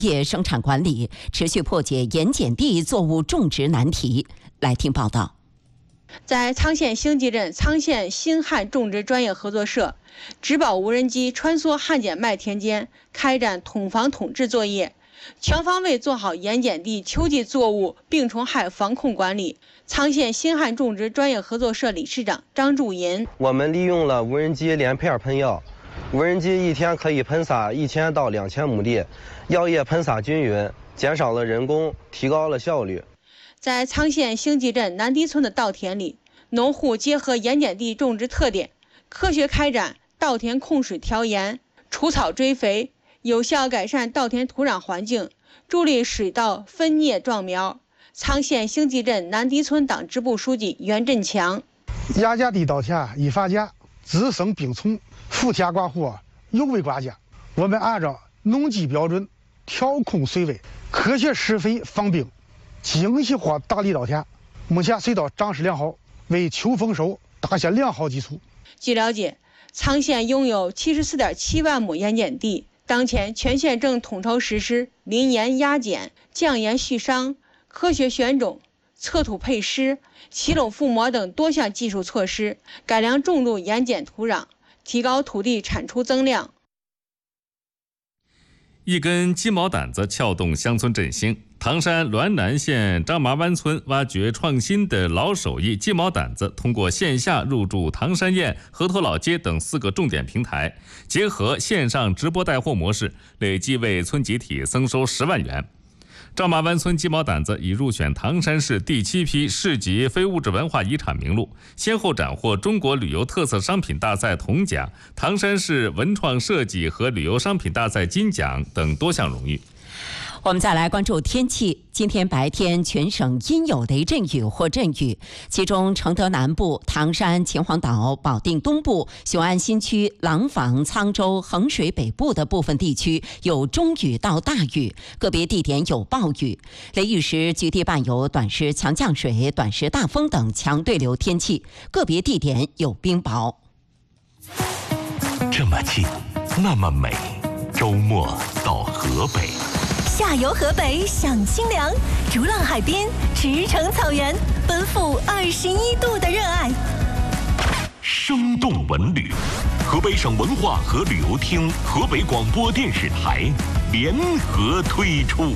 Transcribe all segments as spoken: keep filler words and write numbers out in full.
业生产管理，持续破解盐碱地作物种植难题。来听报道。 在苍县兴集镇苍县新旱种植专业合作社，植保无人机穿梭旱碱麦田间，开展统防统治作业，全方位做好盐碱地秋季作物病虫害防控管理。苍县新旱种植专业合作社理事长张祝银： 我们利用了无人机连片喷药，无人机一天可以喷洒一千到两千亩地，药液喷洒均匀，减少了人工，提高了效率。 在苍县兴集镇南堤村的稻田里，农户结合盐碱地种植特点，科学开展稻田控水调盐、除草追肥，有效改善稻田土壤环境，助力水稻分蘖壮苗。苍县兴集镇南堤村党支部书记袁振强： 盐碱地稻田易发碱，滋生病虫，伏天刮火尤为关键。我们按照农技标准调控水位，科学施肥防病，精细化打理稻田。目前水稻长势良好，为秋丰收打下良好基础。 据了解，苍县拥有七十四点七万亩盐碱地，当前全县正统筹实施临盐压碱、降盐蓄商、科学选种、测土配施、齐垄覆膜等多项技术措施，改良重度盐碱土壤，提高土地产出增量。 一根鸡毛掸子撬动乡村振兴。唐山滦南县张麻湾村挖掘创新的老手艺鸡毛掸子，通过线下入驻唐山堰、河头老街等四个重点平台，结合线上直播带货模式，累计为村集体增收十万元。张麻湾村鸡毛掸子已入选唐山市第七批市级非物质文化遗产名录，先后斩获中国旅游特色商品大赛铜奖、唐山市文创设计和旅游商品大赛金奖等多项荣誉。 我们再来关注天气。今天白天全省阴有雷阵雨或阵雨，其中承德南部、唐山、秦皇岛、保定东部、雄安新区、廊坊、沧州、衡水北部的部分地区有中雨到大雨，个别地点有暴雨。雷雨时局地伴有短时强降水、短时大风等强对流天气，个别地点有冰雹。 这么近，那么美，周末到河北。 下游河北享清凉，逐浪海边，驰骋草原，奔赴二十一度的热爱。 生动文旅，河北省文化和旅游厅、河北广播电视台联合推出。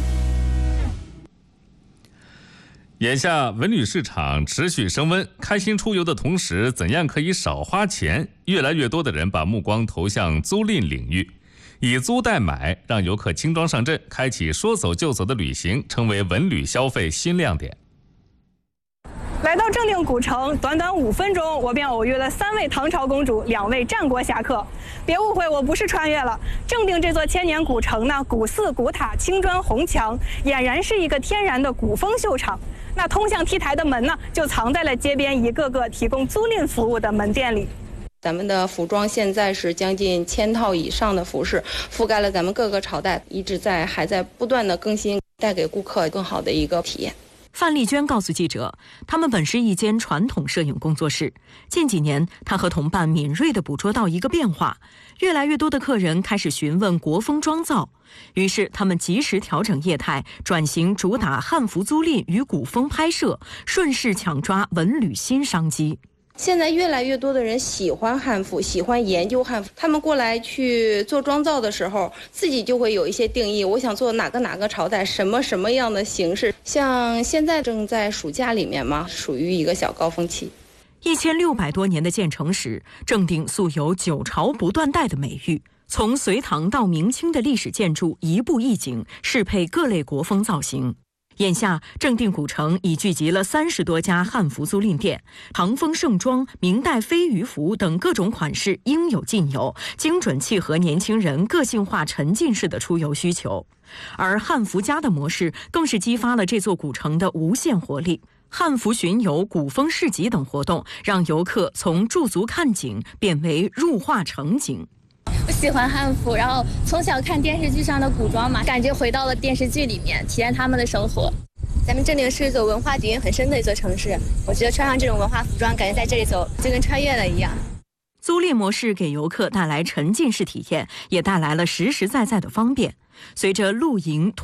眼下文旅市场持续升温，开心出游的同时，怎样可以少花钱？越来越多的人把目光投向租赁领域。以租代买，让游客轻装上阵，开启说走就走的旅行，成为文旅消费新亮点。 来到正定古城，短短五分钟，我便偶遇了三位唐朝公主，两位战国侠客。别误会，我不是穿越了。正定这座千年古城呢，古寺古塔、青砖红墙，俨然是一个天然的古风秀场。那通向 T 台的门呢，就藏在了街边一个个提供租赁服务的门店里。 咱们的服装现在是将近千套以上的服饰，覆盖了咱们各个朝代，一直在还在不断的更新，带给顾客更好的一个体验。 范丽娟告诉记者，他们本是一间传统摄影工作室，近几年她和同伴敏锐地捕捉到一个变化，越来越多的客人开始询问国风妆造，于是他们及时调整业态，转型主打汉服租赁与古风拍摄，顺势抢抓文旅新商机。 现在越来越多的人喜欢汉服，喜欢研究汉服，他们过来去做妆造的时候，自己就会有一些定义，我想做哪个哪个朝代，什么什么样的形式。像现在正在暑假里面嘛，属于一个小高峰期。 一千六百多年的建成史，正定素有九朝不断代的美誉。从隋唐到明清的历史建筑一步一景，适配各类国风造型。眼下，正定古城已聚集了三十多家汉服租赁店，唐风盛装、明代飞鱼服等各种款式应有尽有，精准契合年轻人个性化沉浸式的出游需求。而汉服家的模式更是激发了这座古城的无限活力。汉服巡游、古风市集等活动，让游客从驻足看景变为入画成景。 我喜欢汉服，然后从小看电视剧上的古装嘛，感觉回到了电视剧里面，体验他们的生活。咱们正定是一座文化底蕴很深的一座城市，我觉得穿上这种文化服装，感觉在这里走就跟穿越了一样。 租赁模式给游客带来沉浸式体验，也带来了实实在在的方便。随着露营